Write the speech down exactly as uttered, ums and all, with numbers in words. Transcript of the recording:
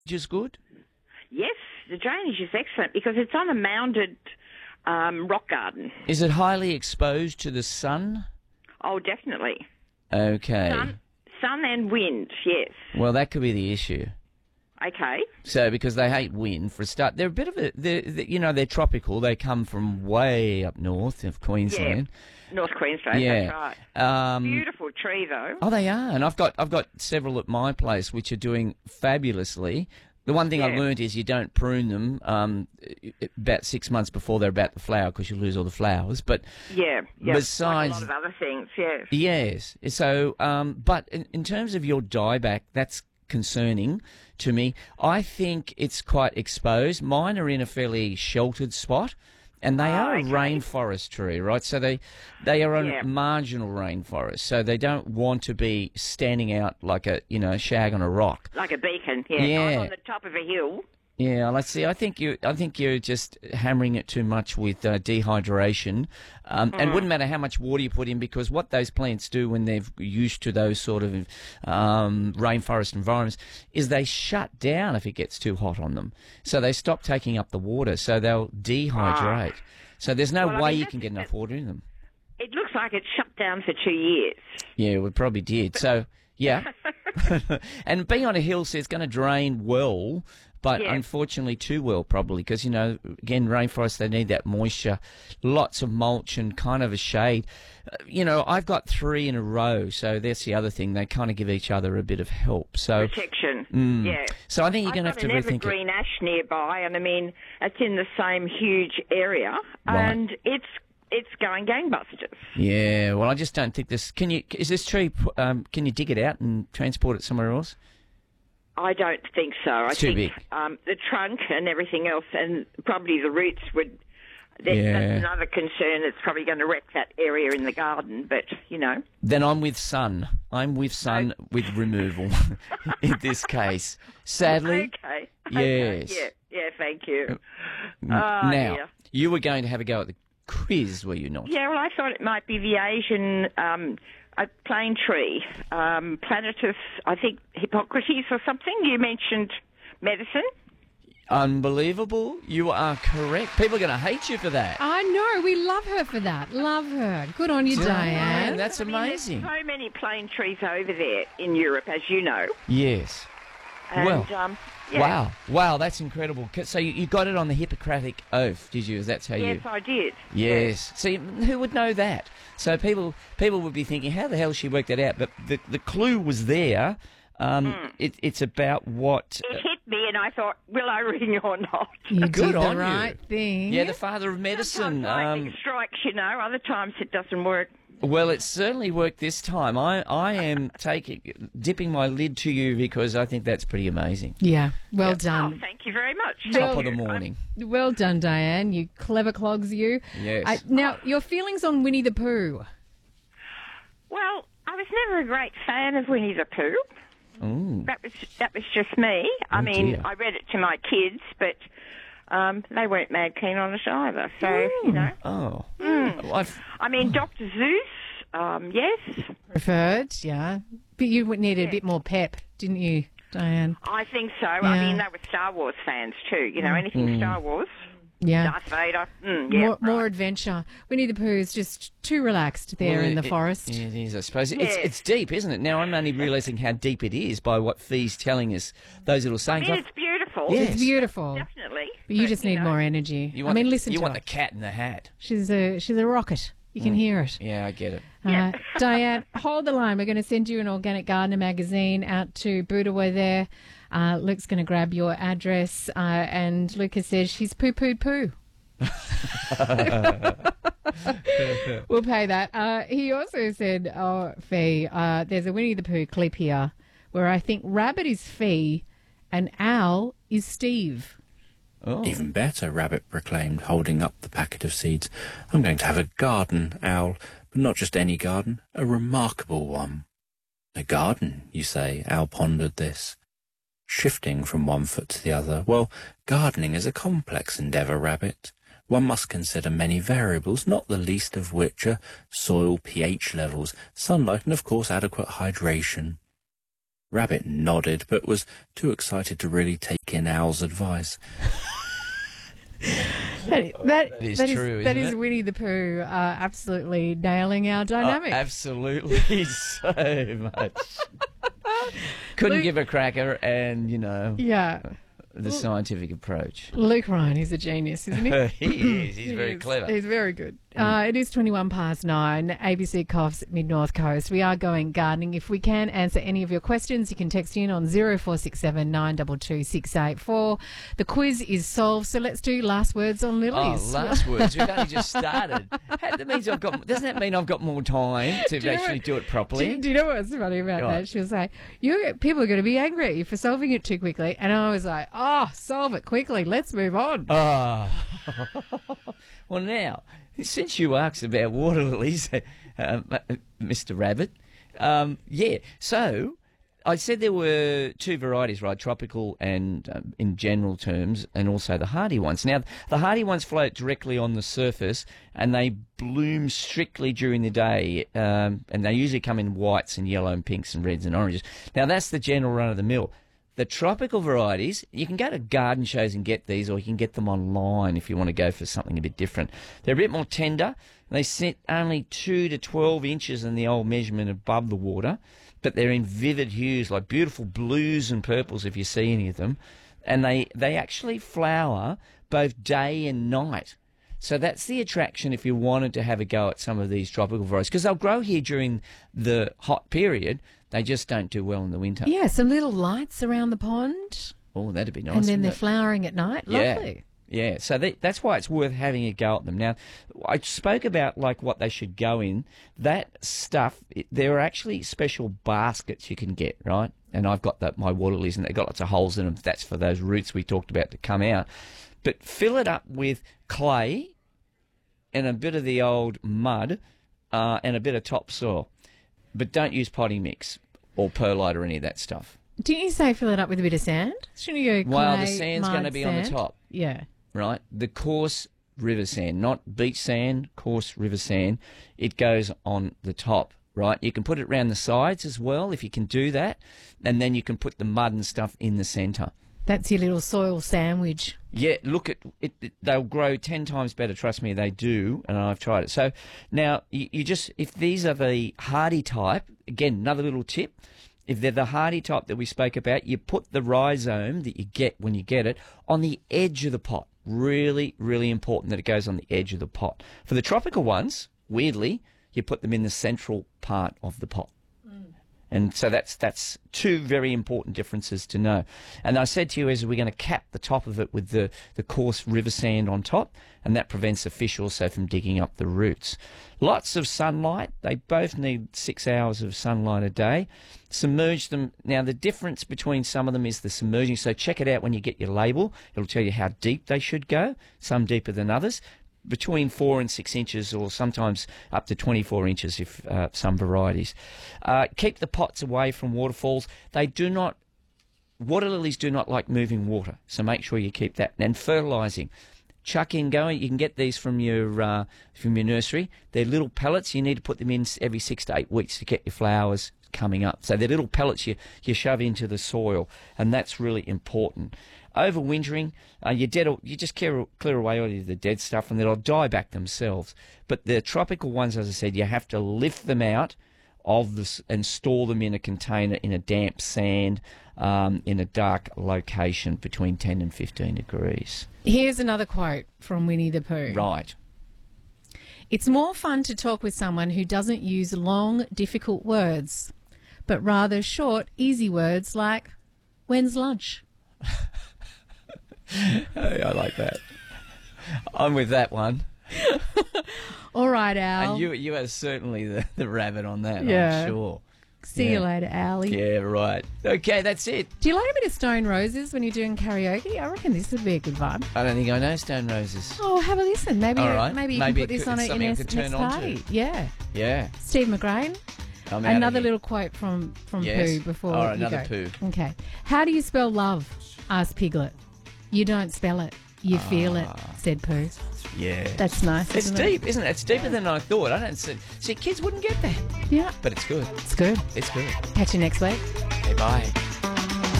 is good? Yes, the drainage is excellent because it's on a mounded um, rock garden. Is it highly exposed to the sun? Oh, definitely. Okay. Sun, sun and wind, yes. Well, that could be the issue. Okay. So, because they hate wind for a start, they're a bit of a, they're, they're, you know, they're tropical. They come from way up north of Queensland. Yeah, North Queensland. Yeah. That's right. Um, Beautiful tree, though. Oh, they are, and I've got I've got several at my place which are doing fabulously. The one thing Yeah. I learned is you don't prune them um, about six months before they're about to flower because you lose all the flowers. But Yeah, yeah. besides, like a lot of other things, yes. yes. So, um, but in, in terms of your dieback, that's concerning to me. I think it's quite exposed. Mine are in a fairly sheltered spot. And they Oh, are a okay. rainforest tree, right? So they they are a Yeah. marginal rainforest. So they don't want to be standing out like a, you know, shag on a rock. Like a beacon, yeah. Yeah. I'm on the top of a hill. Yeah, let's see. I think you. I think you're just hammering it too much with uh, dehydration, um, and it wouldn't matter how much water you put in because what those plants do when they're used to those sort of um, rainforest environments is they shut down if it gets too hot on them. So they stop taking up the water, so they'll dehydrate. So there's no Well, I way mean, you that's- can get enough water in them. It looks like it's shut down for two years. Yeah, we probably did. So yeah, and being on a hill, so it's going to drain well. But Yeah. unfortunately too well probably because, you know, again, rainforests, they need that moisture, lots of mulch and kind of a shade. Uh, you know, I've got three in a row, so that's the other thing. They kind of give each other a bit of help. So, Protection, mm. yeah. So I think you're I've going to have got to an rethink evergreen it. ash nearby, and I mean, it's in the same huge area, Right. and it's it's going gangbusters. Yeah, well, I just don't think this... Can you... Is this tree... Um, can you dig it out and transport it somewhere else? I don't think so. I It's too think big. Um, the trunk and everything else, and probably the roots would. That, Yeah. That's another concern. It's probably going to wreck that area in the garden, but you know. Then I'm with sun. I'm with sun with removal in this case. Sadly, Okay. yes. Okay. Yeah. Yeah. Thank you. N- Oh, now, dear. you were going to have a go at the quiz, were you not? Yeah. Well, I thought it might be the Asian um, a plane tree, um, Planetus. I think Hippocrates or something. You mentioned medicine. Unbelievable. You are correct. People are going to hate you for that. I know. We love her for that. Love her. Good on you, Diane. That's I mean, amazing. there's so many plane trees over there in Europe, as you know. Yes. And, Well, um, yeah. Wow. Wow, that's incredible. C- So you, you got it on the Hippocratic Oath, did you? That's how Yes, you... I did. Yes. See, who would know that? So people people would be thinking, how the hell she worked that out? But the, the clue was there. Um, it, it's about what... It hit me, and I thought, will I ring or not? You Good did the on you. right thing. Yeah, the father of medicine. Sometimes lightning Um, strikes, you know. Other times it doesn't work. well, it certainly worked this time. I, I am taking dipping my lid to you because I think that's pretty amazing. Yeah. Well Oh, done. thank you very much. Top Thank of the you. morning. Well done, Diane. You clever clogs, you. Yes. Uh, now, your feelings on Winnie the Pooh? Well, I was never a great fan of Winnie the Pooh. Ooh. That was that was just me. I Oh, mean, dear. I read it to my kids, but um, they weren't mad keen on it either. So you know, Oh. Well, I've- I mean, Doctor Zeus, um, yes. Preferred, yeah. But you needed a bit more pep, didn't you, Diane? I think so. Yeah. I mean, they were Star Wars fans too. You know, anything Star Wars, Yeah. Darth Vader. Mm, yeah, more, right. more adventure. Winnie the Pooh is just too relaxed there well, in the it- forest. It is, I suppose. It's, Yes. it's deep, isn't it? Now I'm only realising how deep it is by what Fee's telling us, those little I sayings. mean, I've- it's beautiful. Yeah. It's beautiful. Definitely. But you But, just need know, more energy. you I want mean, the, listen you to want her. the cat in the hat. She's a she's a rocket. You can hear it. Yeah, I get it. Uh, Diane, hold the line. We're going to send you an Organic Gardener magazine out to Boodaway there. Uh, Luke's going to grab your address, uh, and Lucas says she's poo-pooed poo. We'll pay that. Uh, he also said, oh, Fee, uh, there's a Winnie the Pooh clip here where I think Rabbit is Fee and Owl is Steve. Oh. Even better, Rabbit proclaimed, holding up the packet of seeds. I'm going to have a garden, Owl, but not just any garden, a remarkable one. A garden, you say? Owl pondered this, shifting from one foot to the other. Well, gardening is a complex endeavour, Rabbit. One must consider many variables, not the least of which are soil pH levels, sunlight and, of course, adequate hydration. Rabbit nodded, but was too excited to really take in Owl's advice. That, that, That is that true, is, that isn't is it? Winnie the Pooh uh, absolutely nailing our Oh, dynamic. absolutely, so much. Couldn't Luke- give a cracker, and you know yeah. the scientific approach. Luke Ryan is a genius, isn't he? he is. He's He very is. clever. He's very good. Uh, it is twenty-one past nine. A B C Coughs Mid-North Coast. We are going gardening. If we can answer any of your questions, you can text in on zero four six seven nine two two six eight four. The quiz is solved, so let's do last words on Oh, lilies. last words. We've only just started. Hey, that means I've got. Doesn't that mean I've got more time to Do you know actually what- do it properly? Do, do you know what's funny about Right. that? She'll say, "You people are going to be angry at you for solving it too quickly," and I was like, "Oh, solve it quickly. Let's move on." Ah. Well, now, since you asked about water lilies, um, Mister Rabbit, um, yeah, so I said there were two varieties, right, tropical and um, in general terms, and also the hardy ones. Now, the hardy ones float directly on the surface, and they bloom strictly during the day, um, and they usually come in whites and yellow and pinks and reds and oranges. Now, that's the general run-of-the-mill. The tropical varieties, you can go to garden shows and get these, or you can get them online if you want to go for something a bit different. They're a bit more tender. They sit only two to twelve inches in the old measurement above the water, but they're in vivid hues, like beautiful blues and purples if you see any of them. And they, they actually flower both day and night. So that's the attraction if you wanted to have a go at some of these tropical varieties, because they'll grow here during the hot period. They just don't do well in the winter. Yeah, some little lights around the pond, Oh, that'd be nice. and then wouldn't they're it? flowering at night. Yeah. Lovely. Yeah, so they, that's why it's worth having a go at them. Now, I spoke about like what they should go in. That stuff, it, there are actually special baskets you can get, right? And I've got that my water lilies, and they've got lots of holes in them. That's for those roots we talked about to come out. But fill it up with clay and a bit of the old mud uh, and a bit of topsoil. But don't use potting mix or perlite or any of that stuff. Didn't you say fill it up with a bit of sand? Shouldn't you go Well, the clay, sand's mud, going to be on the sand? top. Yeah. Right? The coarse river sand, not beach sand, coarse river sand. It goes on the top, right? You can put it around the sides as well if you can do that, and then you can put the mud and stuff in the centre. That's your little soil sandwich. Yeah, look at it, it. They'll grow ten times better. Trust me, they do, and I've tried it. So now you, you just, if these are the hardy type, again, another little tip. If they're the hardy type that we spoke about, you put the rhizome that you get when you get it on the edge of the pot. Really, really important that it goes on the edge of the pot. For the tropical ones, weirdly, you put them in the central part of the pot. And so that's that's two very important differences to know. And I said to you, is we're going to cap the top of it with the, the coarse river sand on top, and that prevents the fish also from digging up the roots. Lots of sunlight. They both need six hours of sunlight a day. Submerge them. Now, the difference between some of them is the submerging. So check it out when you get your label. It'll tell you how deep they should go, some deeper than others. Between four and six inches, or sometimes up to twenty-four inches if uh, some varieties. Uh, keep the pots away from waterfalls. They do not, water lilies do not like moving water, so make sure you keep that. And fertilising. Chuck in, go, you can get these from your uh, from your nursery. They're little pellets. You need to put them in every six to eight weeks to get your flowers coming up. So they're little pellets you, you shove into the soil, and that's really important. Overwintering, uh, you dead, you just clear, clear away all of the dead stuff, and they'll die back themselves. But the tropical ones, as I said, you have to lift them out of this and store them in a container in a damp sand, um, in a dark location between ten and fifteen degrees. Here's another quote from Winnie the Pooh. Right. It's more fun to talk with someone who doesn't use long, difficult words, but rather short, easy words like, when's lunch? Hey, I like that. I'm with that one. All right, Al. And you you are certainly the, the rabbit on that, Yeah. I'm sure. See yeah. you later, Allie. Yeah, right. Okay, that's it. Do you like a bit of Stone Roses when you're doing karaoke? I reckon this would be a good one. I don't think I know Stone Roses. Oh, have a listen. Maybe All right. maybe you Maybe can put it this could- on it's at your something I next, could turn next on to. party. Yeah. Yeah. Steve McGrain. I'm out of Another here. little quote from, from Yes. Pooh before All right, you another go. Pooh. Okay. How do you spell love? Asked Piglet. You don't spell it. You feel it, said Pooh. Yeah. That's nice, It's isn't it? deep, isn't it? It's deeper than I thought. I don't see, see, kids wouldn't get that. Yeah. But it's good. It's good. It's good. Catch you next week. Yeah, Bye.